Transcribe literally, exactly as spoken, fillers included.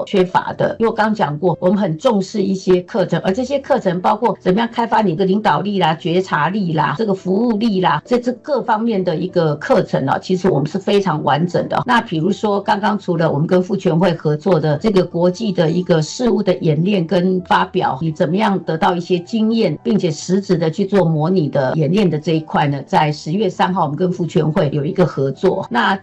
缺乏的。因为我刚刚讲过，我们很重视一些课程，而这些课程包括怎么样开发你的领导力啦、觉察力啦、这个服务力啦，这这各方面的一个课程啊，其实我们是非常完整的。那比如说刚刚除了我们跟妇权会合作的这个国际的一个事务的演练跟发表，你怎么样得到一些经验，并且实质的去做模拟的演练的这一块呢，在十月三号我们跟妇权会有一个合作。那